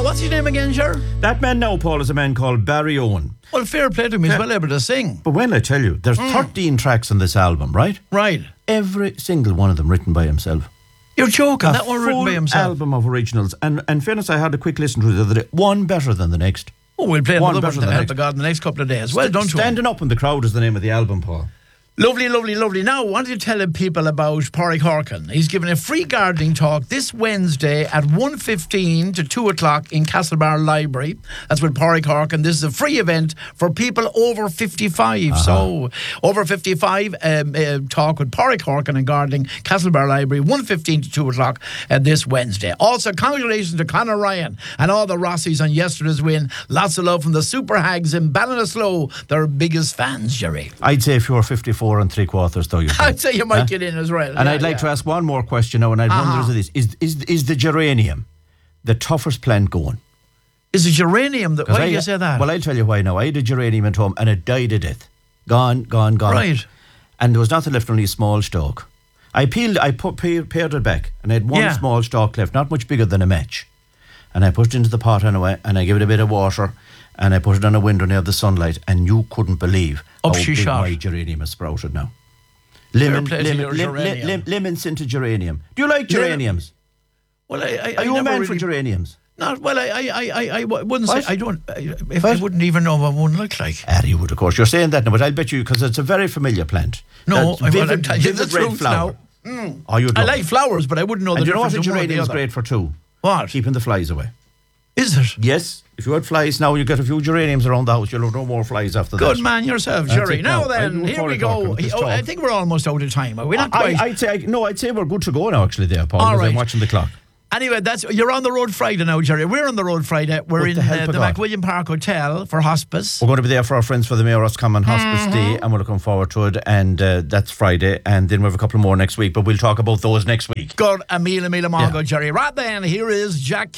What's his name again, Ger? That man now, Paul, is a man called Barry Owen. Well, fair play to him. He's well able to sing. But when I tell you, there's 13 tracks on this album, right? Right. Every single one of them written by himself. You're joking. That one written by himself. Album of originals. And in fairness, I had a quick listen to it the other day. One better than the next. Oh, we'll play One another better one than to the help next. of God in the next couple of days. Well done to him. Standing Up in the Crowd is the name of the album, Paul. Lovely, lovely, lovely. Now, I want to tell people about Pádraig Harkin. He's giving a free gardening talk this Wednesday at 1:15 to 2 o'clock in Castlebar Library. That's with Pádraig Harkin. This is a free event for people over 55. So, over 55, talk with Pádraig Harkin and gardening, Castlebar Library, 1:15 to 2 o'clock this Wednesday. Also, congratulations to Conor Ryan and all the Rossies on yesterday's win. Lots of love from the Super Hags in Ballinasloe. They're biggest fans, Jerry. I'd say if you're 54 and 3/4, though, you I'd say you might get in as well. And I'd like to ask one more question now, and I'd wonder this. Is the geranium the toughest plant going? Is it geranium? Why do you say that? Well, I'll tell you why now. I had a geranium at home and it died of death. Gone. Right. And there was nothing left, only a small stalk. I pared it back and I had one small stalk left, not much bigger than a match. And I pushed it into the pot anyway and I gave it a bit of water and I put it on a window near the sunlight and you couldn't believe how big my geranium has sprouted now. Lemon scented geranium. Do you like geraniums? Well, are you a man for geraniums? Not well. I wouldn't say I don't. I wouldn't even know what one looked like. You would, of course. You're saying that now, but I'll bet you because it's a very familiar plant. No, I'm telling you the red truth flower. now. I like flowers, but I wouldn't know the difference. And you know what a geranium is great for too? What? Keeping the flies away. Is it? Yes. If you had flies now, you get a few geraniums around the house. You'll have no more flies after that. Good man yourself, Jerry. Now then, here we go. I think we're almost out of time. Are we not quite? I'd say we're good to go now, actually, there, Paul, because I'm watching the clock. Anyway, you're on the road Friday now, Jerry. We're on the road Friday. We're in the McWilliam Park Hotel for hospice. We're going to be there for our friends for the Mayor's Common Hospice Day, and we're looking forward to it. And that's Friday, and then we have a couple more next week, but we'll talk about those next week. Good, a meal, Jerry. Right then, here is Jack